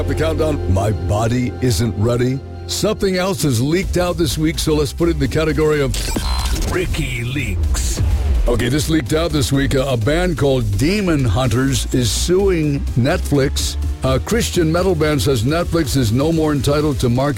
The countdown. My body isn't ready. Something else has leaked out this week, so let's put it in the category of Ricky Leaks. Okay, this leaked out this week. A band called Demon Hunters is suing Netflix. A Christian metal band says Netflix is no more entitled to market